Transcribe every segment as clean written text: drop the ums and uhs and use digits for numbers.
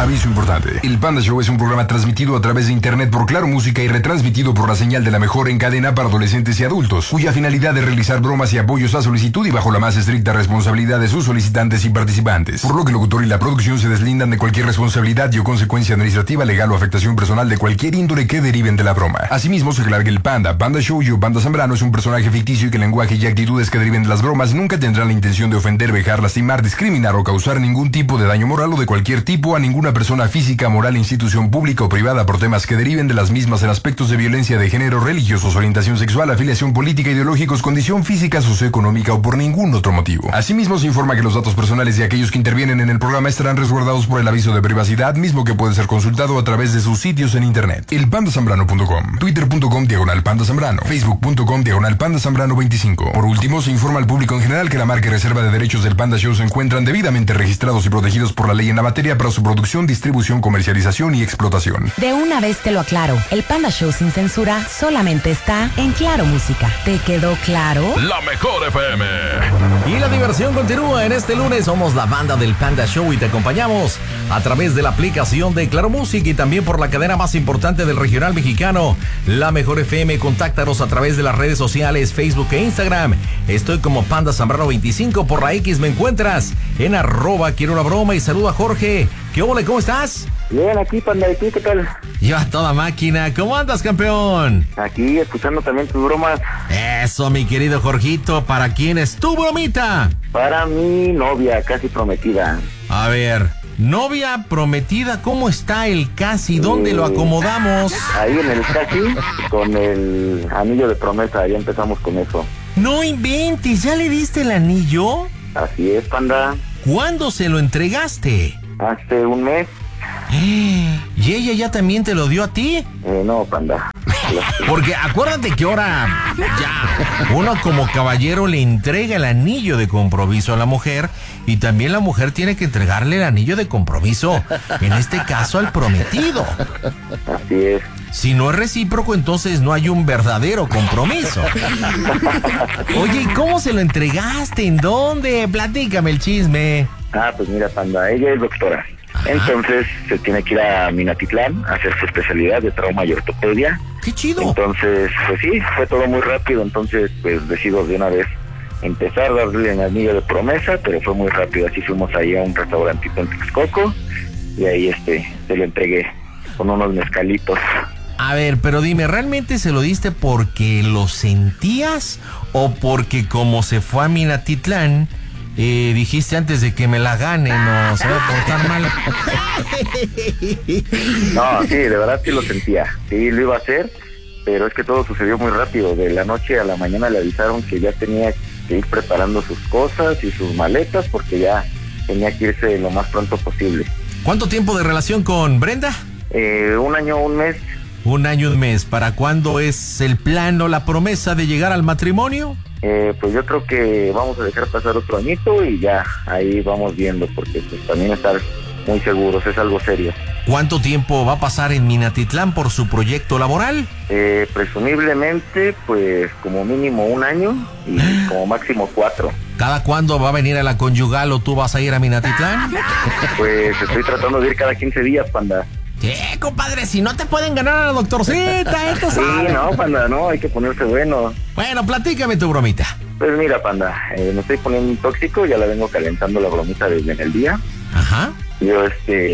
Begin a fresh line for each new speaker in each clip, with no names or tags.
Aviso importante. El Panda Show es un programa transmitido a través de internet por Claro Música y retransmitido por la señal de la mejor en cadena para adolescentes y adultos, cuya finalidad es realizar bromas y apoyos a solicitud y bajo la más estricta responsabilidad de sus solicitantes y participantes. Por lo que el locutor y la producción se deslindan de cualquier responsabilidad y o consecuencia administrativa, legal o afectación personal de cualquier índole que deriven de la broma. Asimismo, se aclara que el Panda Show o Panda Zambrano es un personaje ficticio y que el lenguaje y actitudes que deriven de las bromas nunca tendrán la intención de ofender, vejar, lastimar, discriminar o causar ningún tipo de daño moral o de cualquier tipo a ninguna persona física, moral, institución pública o privada por temas que deriven de las mismas en aspectos de violencia de género, religiosos, orientación sexual, afiliación política, ideológicos, condición física, socioeconómica o por ningún otro motivo. Asimismo, se informa que los datos personales de aquellos que intervienen en el programa estarán resguardados por el aviso de privacidad, mismo que puede ser consultado a través de sus sitios en internet. elpandazambrano.com, twitter.com/Panda Zambrano, facebook.com/Panda Zambrano 25. Por último, se informa al público en general que la marca y reserva de derechos del Panda Show se encuentran debidamente registrados y protegidos por la ley en la materia para su producción, distribución, comercialización y explotación.
De una vez te lo aclaro, el Panda Show sin censura solamente está en Claro Música. ¿Te quedó claro?
La mejor FM.
Y la diversión continúa en este lunes. Somos la banda del Panda Show y te acompañamos a través de la aplicación de Claro Música y también por la cadena más importante del regional mexicano, La Mejor FM. Contáctanos a través de las redes sociales, Facebook e Instagram. Estoy como Panda Zambrano 25. Por la X me encuentras en @quiero una broma. Y saluda a Jorge. ¿Qué ole? ¿Cómo estás?
Bien, aquí, Panda, ¿y tú qué tal?
Yo a toda máquina. ¿Cómo andas, campeón?
Aquí, escuchando también tus bromas.
Eso, mi querido Jorgito. ¿Para quién es tu bromita?
Para mi novia, casi prometida.
A ver, novia prometida, ¿cómo está el casi? ¿Dónde lo acomodamos?
Ahí en el casi, con el anillo de promesa, ya empezamos con eso.
No inventes, ¿ya le diste el anillo?
Así es, Panda.
¿Cuándo se lo entregaste?
Hace un mes.
¿Y ella ya también te lo dio a ti?
No, Panda.
Porque acuérdate que ahora ya uno como caballero le entrega el anillo de compromiso a la mujer y también la mujer tiene que entregarle el anillo de compromiso, en este caso al prometido.
Así es.
Si no es recíproco, entonces no hay un verdadero compromiso. Oye, ¿y cómo se lo entregaste? ¿En dónde? Platícame el chisme.
Pues mira, Panda, ella es doctora. Ajá. Entonces se tiene que ir a Minatitlán a hacer su especialidad de trauma y ortopedia.
¡Qué chido!
Entonces, pues sí, fue todo muy rápido. Entonces, pues decido de una vez empezar a darle el anillo de promesa, pero fue muy rápido. Así fuimos ahí a un restaurantito en Texcoco y ahí se lo entregué con unos mezcalitos.
A ver, pero dime, ¿realmente se lo diste porque lo sentías o porque como se fue a Minatitlán dijiste antes de que me la gane, no se va a portar mal?
No, sí, de verdad sí lo sentía, sí lo iba a hacer, pero es que todo sucedió muy rápido. De la noche a la mañana le avisaron que ya tenía que ir preparando sus cosas y sus maletas porque ya tenía que irse lo más pronto posible.
¿Cuánto tiempo de relación con Brenda?
1 año, 1 mes.
1 año, 1 mes. ¿Para cuándo es el plan o la promesa de llegar al matrimonio?
Pues yo creo que vamos a dejar pasar otro añito y ya ahí vamos viendo, porque pues también estar muy seguros es algo serio.
¿Cuánto tiempo va a pasar en Minatitlán por su proyecto laboral?
Presumiblemente pues como mínimo 1 año y como máximo 4.
¿Cada cuándo va a venir a la conyugal o tú vas a ir a Minatitlán?
Pues estoy tratando de ir cada 15 días, Panda.
¿Qué, compadre? Si no te pueden ganar a la doctorcita, esto sabe.
Sí, no, Panda, no, hay que ponerse bueno.
Bueno, platícame tu bromita.
Pues mira, Panda, me estoy poniendo un tóxico, ya la vengo calentando la bromita desde en el día.
Ajá.
Yo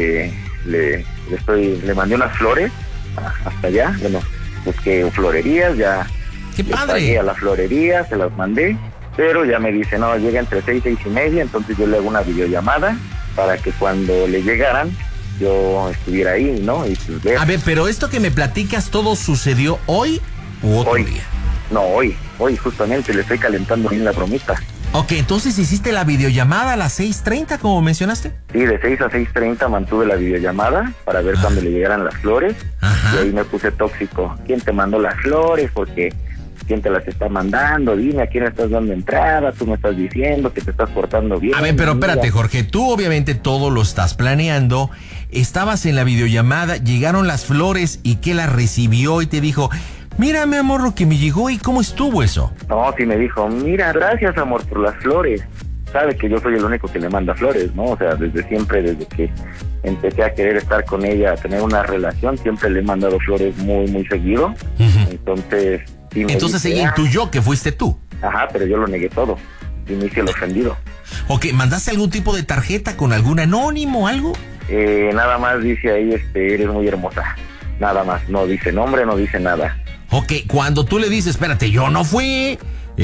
le mandé unas flores hasta allá, bueno, busqué florerías, ya.
¡Qué padre!
Pagué a la florería, se las mandé, pero ya me dice, no, llega entre 6 y 6:30, entonces yo le hago una videollamada para que cuando le llegaran, yo estuviera ahí, ¿no? Y pues ver.
A ver, pero esto que me platicas, ¿todo sucedió hoy u otro día?
No, hoy justamente le estoy calentando bien la bromita.
Ok, entonces hiciste la videollamada a las 6:30, como mencionaste.
Sí, de 6 a 6:30 mantuve la videollamada para ver cuando le llegaran las flores. Ajá. Y ahí me puse tóxico. ¿Quién te mandó las flores? Porque ¿quién te las está mandando? Dime, ¿a quién estás dando entrada? Tú me estás diciendo que te estás portando bien.
A ver, pero espérate, Jorge, tú obviamente todo lo estás planeando. Estabas en la videollamada, llegaron las flores y ¿qué las recibió y te dijo? Mira, mi amor, lo que me llegó y ¿cómo estuvo eso?
No, sí me dijo, mira, gracias, amor, por las flores. sabe que yo soy el único que le manda flores, ¿no? O sea, desde siempre, desde que empecé a querer estar con ella, a tener una relación, siempre le he mandado flores muy, muy seguido. Entonces, sí me
Entonces
dice,
ella intuyó que fuiste tú.
Ajá, pero yo lo negué todo. Y me hice el ofendido.
Ok, ¿mandaste algún tipo de tarjeta con algún anónimo o algo?
Nada más dice ahí, eres muy hermosa. Nada más, no dice nombre, no dice nada.
Ok, cuando tú le dices, espérate, yo no fui,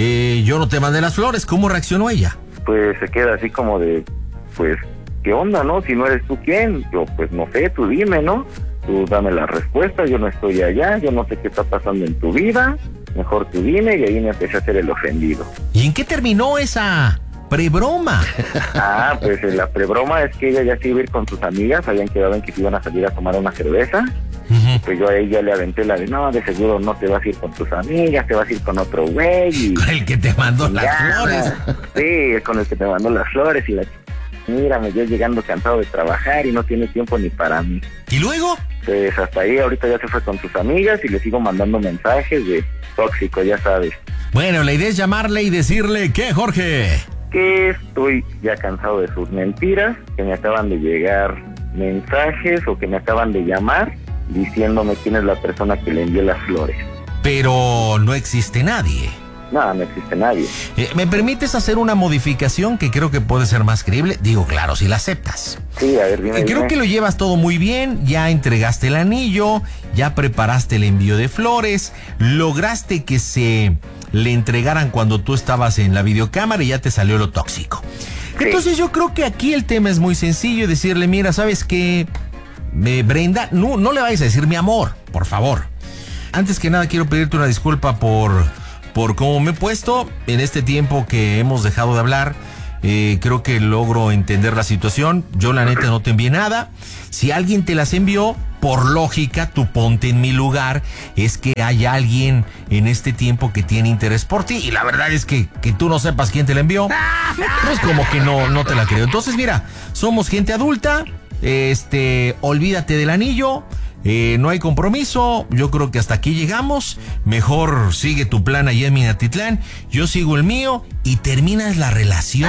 yo no te mandé las flores, ¿cómo reaccionó ella?
Pues se queda así como de, pues, ¿qué onda, no? Si no eres tú, ¿quién? Yo, pues, no sé, tú dime, ¿no? Tú dame la respuesta, yo no estoy allá, yo no sé qué está pasando en tu vida, mejor tú dime, y ahí me empecé a hacer el ofendido.
¿Y en qué terminó esa prebroma?
Pues la prebroma es que ella ya se iba a ir con sus amigas, habían quedado en que se iban a salir a tomar una cerveza. Pues yo a ella le aventé la de, no, de seguro no te vas a ir con tus amigas, te vas a ir con otro güey.
Con el que te mandó las flores.
Sí, con el que te mandó las flores y mírame, yo llegando cansado de trabajar y no tiene tiempo ni para mí.
¿Y luego?
Pues hasta ahí, ahorita ya se fue con sus amigas y le sigo mandando mensajes de tóxico, ya sabes.
Bueno, la idea es llamarle y decirle, ¿qué, Jorge?
Que estoy ya cansado de sus mentiras, que me acaban de llegar mensajes o que me acaban de llamar diciéndome quién es la persona que le envió las flores.
Pero no existe nadie.
Nada, no existe nadie.
¿Me permites hacer una modificación que creo que puede ser más creíble? Digo, claro, si la aceptas.
Sí, a ver, dime.
Creo que lo llevas todo muy bien, ya entregaste el anillo, ya preparaste el envío de flores, lograste que se le entregaran cuando tú estabas en la videocámara y ya te salió lo tóxico. Sí. Entonces yo creo que aquí el tema es muy sencillo, decirle, mira, ¿sabes qué? Brenda, no le vayas a decir mi amor, por favor. Antes que nada quiero pedirte una disculpa por cómo me he puesto en este tiempo que hemos dejado de hablar. Creo que logro entender la situación. Yo la neta no te envié nada. Si alguien te las envió, por lógica, tú ponte en mi lugar. Es que hay alguien en este tiempo que tiene interés por ti. Y la verdad es que tú no sepas quién te la envió, pues como que no te la creo. Entonces mira, somos gente adulta. Olvídate del anillo. No hay compromiso, yo creo que hasta aquí llegamos. Mejor sigue tu plan allá en Minatitlán, yo sigo el mío y terminas la relación.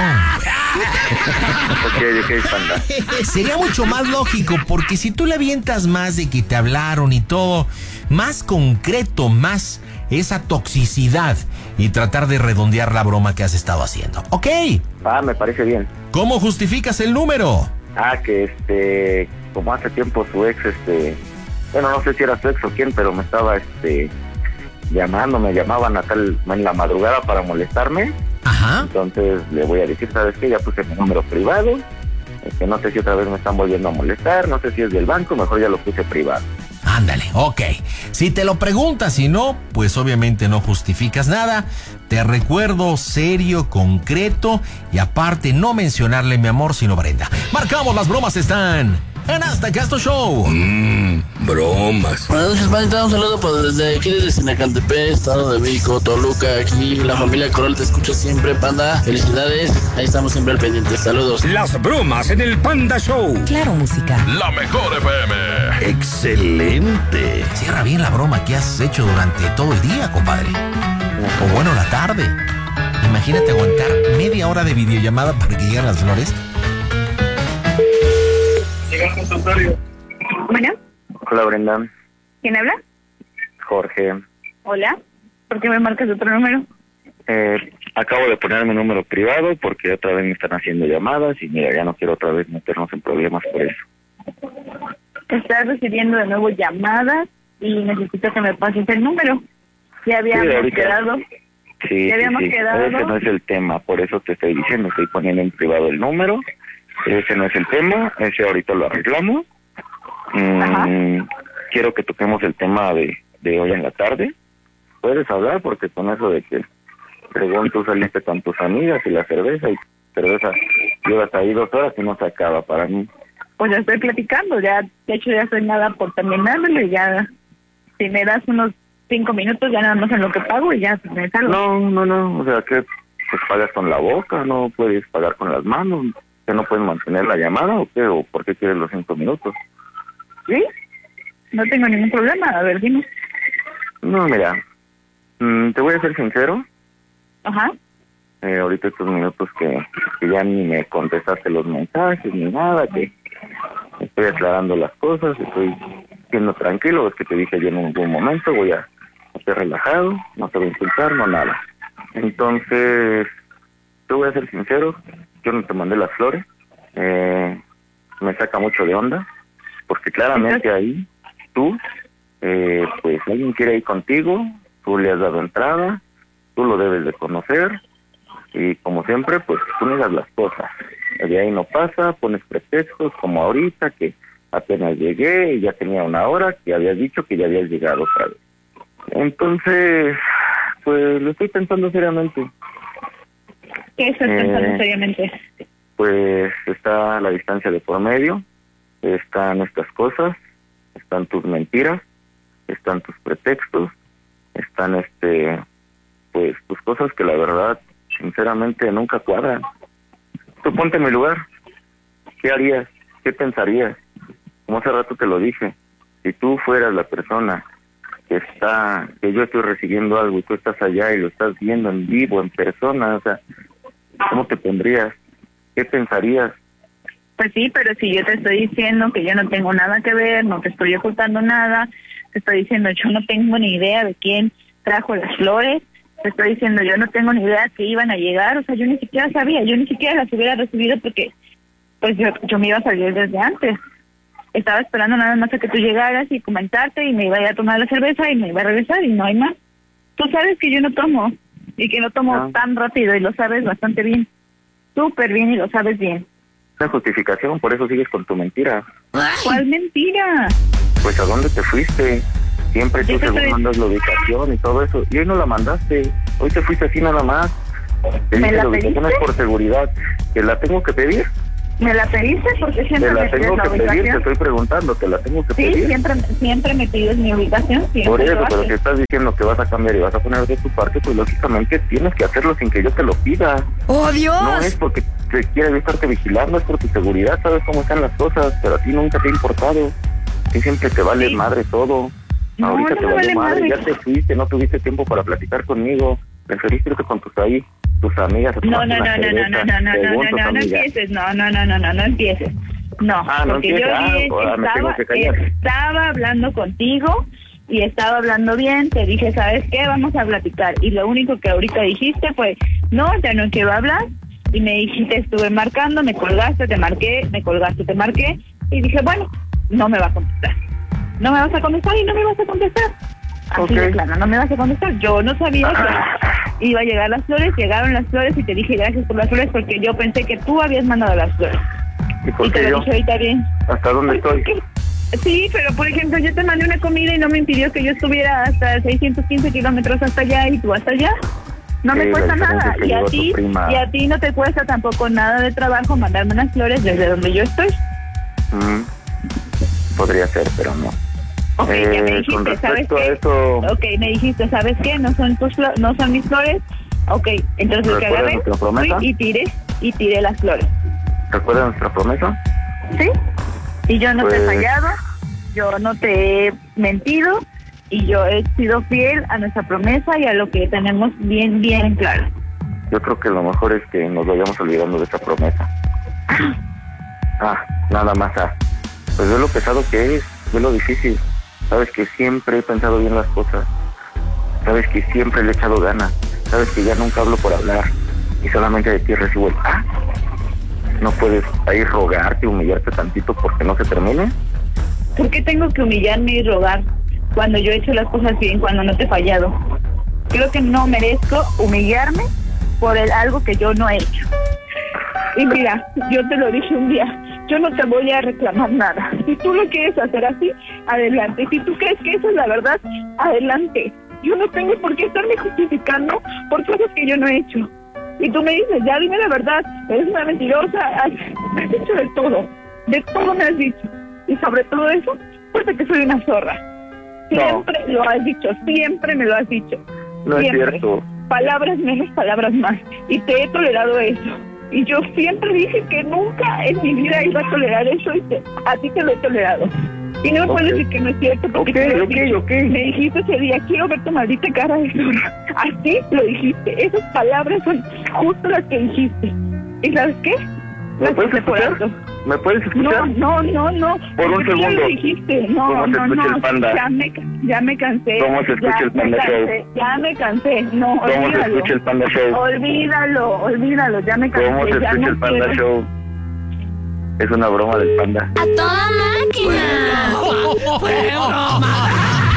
Ok, panda.
Sería mucho más lógico, porque si tú le avientas más de que te hablaron y todo, más concreto, más esa toxicidad y tratar de redondear la broma que has estado haciendo. ¿Ok?
Me parece bien.
¿Cómo justificas el número?
Que como hace tiempo su ex, bueno, no sé si era su ex o quién, pero me estaba, llamando, me llamaban en la madrugada para molestarme.
Ajá.
Entonces le voy a decir, ¿sabes qué? Ya puse mi número privado, no sé si otra vez me están volviendo a molestar, no sé si es del banco, mejor ya lo puse privado.
Ándale, ok. Si te lo preguntas, si no, pues obviamente no justificas nada. Te recuerdo serio, concreto y aparte no mencionarle mi amor, sino Brenda. Marcamos, las bromas están en Hasta Casto Show.
Bromas.
Buenas noches, Panita. Un saludo desde aquí, desde Sinacantepec, Estado de México, Toluca. Aquí la familia Coral te escucha siempre, Panda. Felicidades. Ahí estamos siempre al pendiente. Saludos.
Las bromas en el Panda Show.
Claro, música.
La mejor FM.
Excelente.
Cierra bien la broma que has hecho durante todo el día, compadre. O bueno, la tarde. Imagínate aguantar media hora de videollamada para que lleguen las flores.
Bueno.
Hola, Brenda.
¿Quién habla?
Jorge.
Hola. ¿Por qué me marcas otro número?
Acabo de poner mi número privado porque otra vez me están haciendo llamadas y mira, ya no quiero otra vez meternos en problemas por eso.
Estás recibiendo de nuevo llamadas y necesito que me pases el número. Ya habíamos quedado.
Sí,
ya habíamos quedado.
Ese no es el tema, por eso te estoy diciendo, estoy poniendo en privado el número. Ese no es el tema, ese ahorita lo arreglamos. Quiero que toquemos el tema de hoy en la tarde. Puedes hablar porque con eso de que según tú saliste con tus amigas y la cerveza llevas ahí 2 horas y no se acaba para mí.
Pues ya estoy platicando, ya de hecho ya estoy nada por terminarlo y ya si me das unos 5 minutos ya nada más en lo que pago y ya me salgo.
No, o sea que pues pagas con la boca, no puedes pagar con las manos, que no puedes mantener la llamada o qué, o por qué quieres los 5 minutos.
¿Sí? No tengo ningún problema, a ver, dime.
No, mira, te voy a ser sincero.
Ajá.
ahorita estos minutos que ya ni me contestaste los mensajes ni nada, que estoy aclarando las cosas, estoy siendo tranquilo, es que te dije yo en algún momento, voy a estar relajado, no te voy a insultar, no nada. Entonces, te voy a ser sincero, yo no te mandé las flores, me saca mucho de onda, porque claramente ahí tú, pues alguien quiere ir contigo, tú le has dado entrada, tú lo debes de conocer, y como siempre, pues tú niegas las cosas. De ahí no pasa, pones pretextos como ahorita, que apenas llegué y ya tenía una hora, que habías dicho que ya habías llegado otra vez. Entonces, pues lo estoy pensando seriamente.
¿Qué estás pensando seriamente?
Pues está la distancia de por medio, están estas cosas, están tus mentiras, están tus pretextos, están pues tus cosas que la verdad, sinceramente, nunca cuadran. Tú ponte en mi lugar, ¿qué harías? ¿Qué pensarías? Como hace rato te lo dije, si tú fueras la persona que yo estoy recibiendo algo y tú estás allá y lo estás viendo en vivo, en persona, o sea, ¿cómo te pondrías? ¿Qué pensarías?
Pues sí, pero si yo te estoy diciendo que yo no tengo nada que ver, no te estoy ocultando nada, te estoy diciendo yo no tengo ni idea de quién trajo las flores, te estoy diciendo yo no tengo ni idea que iban a llegar, o sea, yo ni siquiera sabía, yo ni siquiera las hubiera recibido porque pues yo me iba a salir desde antes. Estaba esperando nada más a que tú llegaras y comentarte y me iba a ir a tomar la cerveza y me iba a regresar y no hay más. Tú sabes que yo no tomo y que no tomo tan rápido y lo sabes bastante bien. Súper bien y lo sabes bien.
La justificación, por eso sigues con tu mentira.
¿Cuál mentira?
Pues ¿a dónde te fuiste? Siempre tú según mandas la ubicación y todo eso. Y hoy no la mandaste. Hoy te fuiste así nada más. Te dije la ubicación es por seguridad. ¿Te la tengo que pedir?
¿Me la pediste? Porque siempre
me
pides la ubicación.
Te la tengo que pedir, te estoy preguntando, ¿te la tengo que pedir?
Sí, siempre me pides mi ubicación.
Por eso, pero si estás diciendo que vas a cambiar y vas a poner de tu parte, pues lógicamente tienes que hacerlo sin que yo te lo pida.
¡Oh, Dios!
No es porque te quiera estarte vigilando, es por tu seguridad, sabes cómo están las cosas, pero a ti nunca te ha importado. A ti siempre te vale madre todo.
No,
ahorita
no
te
vale madre.
Ya te fuiste, no tuviste tiempo para platicar conmigo. Preferiste irte con tus amigas.
No empieces, no empieces. No, porque yo estaba hablando contigo y estaba hablando bien, te dije, ¿sabes qué? Vamos a platicar. Y lo único que ahorita dijiste fue, no, ya no quiero hablar. Y me dijiste, estuve marcando, me colgaste, te marqué, me colgaste, te marqué. Y dije, bueno, no me va a contestar. No me vas a contestar y no me vas a contestar. Así de claro, no me vas a contestar. Yo no sabía que iba a llegar las flores, llegaron las flores y te dije gracias por las flores porque yo pensé que tú habías mandado las flores.
¿Y te lo dije ahorita bien? ¿Hasta dónde estoy?
Sí, pero por ejemplo yo te mandé una comida y no me impidió que yo estuviera hasta 615 kilómetros hasta allá y tú hasta allá. No me cuesta nada. Y a ti no te cuesta tampoco nada de trabajo mandarme unas flores desde donde yo estoy.
Podría ser, pero no.
Ok, ya me dijiste, ¿sabes qué?
Eso...
Ok, me dijiste, ¿sabes qué? No son mis flores. Ok, entonces lo que agarré y tiré las flores.
¿Recuerdas nuestra promesa?
Sí, y yo no te he fallado, yo no te he mentido y yo he sido fiel a nuestra promesa y a lo que tenemos bien en claro.
Yo creo que lo mejor es que nos vayamos olvidando de esa promesa. Nada más. Pues ve lo pesado que es, ve lo difícil. Sabes que siempre he pensado bien las cosas. Sabes que siempre le he echado ganas. Sabes que ya nunca hablo por hablar. Y solamente de ti recibo el ¿No puedes ahí rogarte, humillarte tantito porque no se termine?
¿Por qué tengo que humillarme y rogar cuando yo he hecho las cosas bien, cuando no te he fallado? Creo que no merezco humillarme por algo que yo no he hecho. Y mira, yo te lo dije un día, yo no te voy a reclamar nada. Si tú lo quieres hacer así, adelante. Si tú crees que eso es la verdad, adelante. Yo no tengo por qué estarme justificando por cosas que yo no he hecho. Y tú me dices, ya dime la verdad, eres una mentirosa, me has dicho de todo me has dicho. Y sobre todo eso, pues de que soy una zorra. Siempre lo has dicho, siempre me lo has dicho.
No es cierto.
Palabras menos, palabras más. Y te he tolerado eso. Y yo siempre dije que nunca en mi vida iba a tolerar eso y a ti te lo he tolerado. Y no me puedes decir que no es cierto.
Ok.
Me dijiste ese día, quiero ver tu maldita cara de zorra. Así lo dijiste. Esas palabras son justo las que dijiste. ¿Y sabes qué?
¿Me puedes escuchar? ¿Me puedes escuchar?
No.
Por un segundo.
Lo dijiste.
¿Cómo se escucha el Panda?
Ya me cansé.
¿Cómo se escucha el Panda Show?
Ya me cansé. No,
¿Cómo se escucha el Panda Show?
Olvídalo. Ya me cansé.
¿Cómo se escucha el Panda Show? Es una broma del Panda.
¡A toda máquina! ¡Fue broma!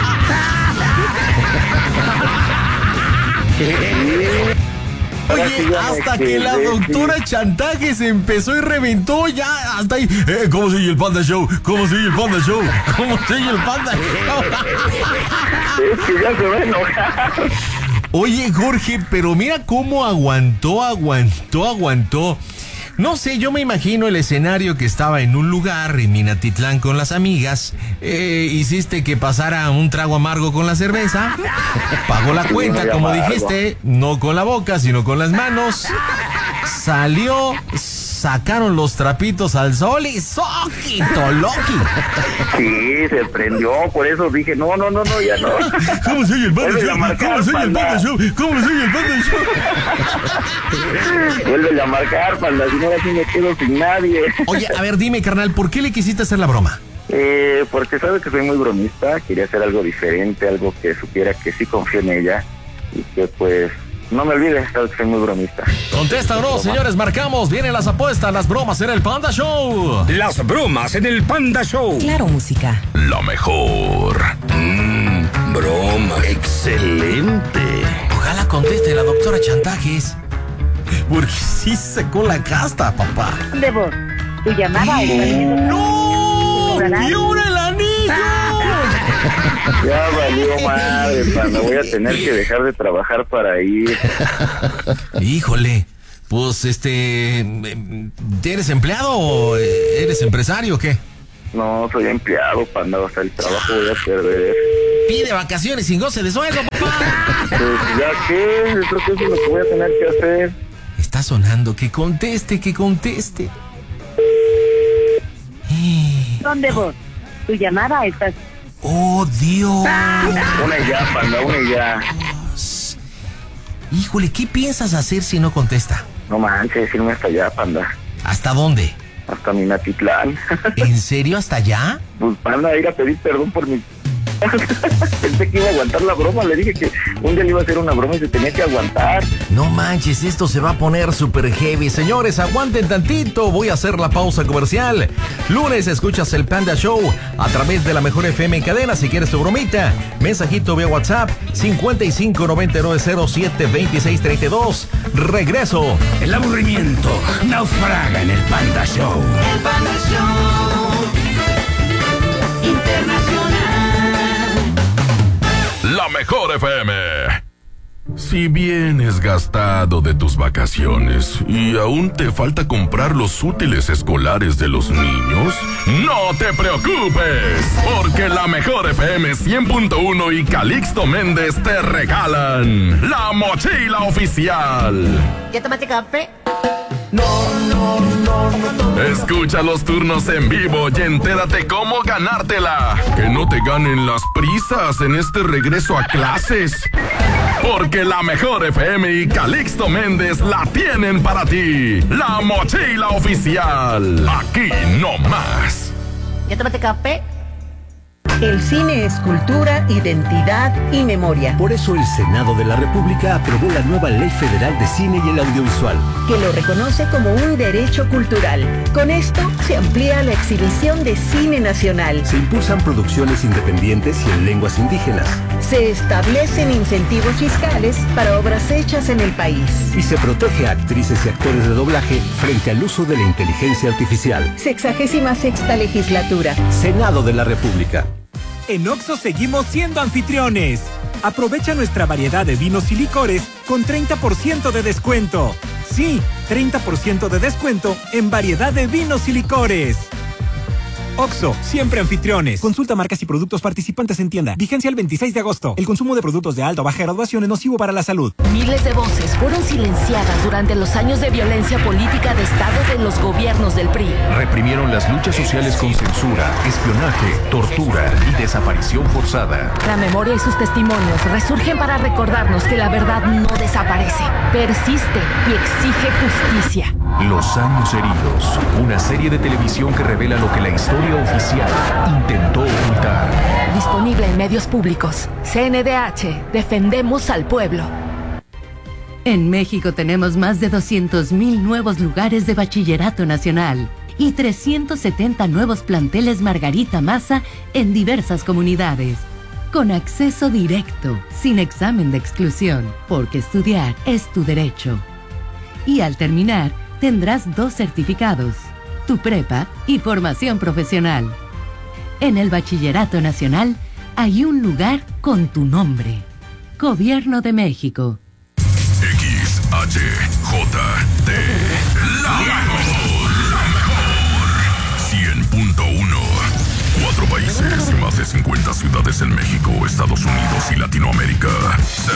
Oye, hasta que la doctora Chantaje se empezó y reventó ya hasta ahí. ¿Cómo sigue el Panda Show? ¿Cómo sigue el Panda Show? ¿Cómo sigue el Panda Show?
Es que ya se va a enojar.
Oye, Jorge, pero mira cómo aguantó. No sé, yo me imagino el escenario que estaba en un lugar en Minatitlán con las amigas. Hiciste que pasara un trago amargo con la cerveza. Pagó la cuenta, como dijiste, no con la boca, sino con las manos. Salió, sacaron los trapitos al sol y ¡soquito, Loki!
Sí, se prendió, por eso dije, no, ya no.
¿Cómo soy el Panda Show? ¿Cómo soy el Panda Show? ¿Cómo soy el Panda Show?
Vuelve a marcar, Panda, si no así me quedo sin nadie.
Oye, a ver, dime, carnal, ¿por qué le quisiste hacer la broma?
Porque sabe que soy muy bromista, quería hacer algo diferente, algo que supiera que sí confío en ella y que pues no me olvides, sabes que soy muy bromista.
Contesta o no, señores, marcamos, vienen las apuestas, las bromas en el Panda Show.
Las bromas en el Panda Show.
Claro Música.
La mejor. Broma. Excelente.
Ojalá conteste la doctora Chantajes. Porque sí secó la casta, papá.
Debo. Tu llamada
¡No! ¡Y ahora el anillo!
Ya valió madre, Panda, voy a tener que dejar de trabajar para ir.
Híjole, pues ¿eres empleado o eres empresario o qué?
No, soy empleado, Panda, hasta el trabajo voy a perder.
Pide vacaciones sin goce de sueldo, papá.
Pues ya que, yo creo que eso es lo que voy a tener que hacer.
Está sonando, que conteste.
¿Dónde vos? Tu llamada está...
¡Oh, Dios!
Una ya, Panda, una ya.
Híjole, ¿qué piensas hacer si no contesta?
No manches, irme hasta allá, Panda.
¿Hasta dónde?
Hasta Minatitlán.
¿En serio hasta allá?
Pues, Panda, ir a pedir perdón por mi... Pensé que iba a aguantar la broma, le dije que un día le iba a hacer una broma y se tenía que aguantar.
No manches, esto se va a poner súper heavy. Señores, aguanten tantito, voy a hacer la pausa comercial. Lunes escuchas el Panda Show a través de la mejor FM en cadena. Si quieres tu bromita, mensajito vía WhatsApp 5599072632. Regreso.
El aburrimiento naufraga en el Panda Show.
El Panda Show Internacional.
La mejor FM. Si vienes gastado de tus vacaciones y aún te falta comprar los útiles escolares de los niños, no te preocupes, porque la mejor FM 100.1 y Calixto Méndez te regalan la mochila oficial.
¿Ya tomaste café?
No. Escucha los turnos en vivo y entérate cómo ganártela. Que no te ganen las prisas en este regreso a clases. Porque la mejor FM y Calixto Méndez la tienen para ti. La mochila oficial. Aquí no más.
¿Ya tomaste café?
El cine es cultura, identidad y memoria.
Por eso el Senado de la República aprobó la nueva Ley Federal de Cine y el Audiovisual,
que lo reconoce como un derecho cultural. Con esto se amplía la exhibición de cine nacional.
Se impulsan producciones independientes y en lenguas indígenas.
Se establecen incentivos fiscales para obras hechas en el país.
Y se protege a actrices y actores de doblaje frente al uso de la inteligencia artificial.
66ª legislatura.
Senado de la República.
En Oxxo seguimos siendo anfitriones. Aprovecha nuestra variedad de vinos y licores con 30% de descuento. Sí, 30% de descuento en variedad de vinos y licores. Oxxo, siempre anfitriones. Consulta marcas y productos participantes en tienda. Vigencia el 26 de agosto. El consumo de productos de alta o baja graduación es nocivo para la salud.
Miles de voces fueron silenciadas durante los años de violencia política de Estado de los gobiernos del PRI.
Reprimieron las luchas sociales con censura, espionaje, tortura y desaparición forzada.
La memoria y sus testimonios resurgen para recordarnos que la verdad no desaparece, persiste y exige justicia.
Los años heridos, una serie de televisión que revela lo que la historia oficial intentó ocultar.
Disponible en medios públicos. CNDH, defendemos al pueblo.
En México tenemos más de 200,000 nuevos lugares de bachillerato nacional y 370 nuevos planteles Margarita Maza en diversas comunidades. Con acceso directo, sin examen de exclusión, porque estudiar es tu derecho. Y al terminar, tendrás 2 certificados, tu prepa y formación profesional. En el Bachillerato Nacional hay un lugar con tu nombre. Gobierno de México.
XHJT, la mejor. 100.1. 4 países y más de 50 ciudades en México, Estados Unidos y Latinoamérica. Se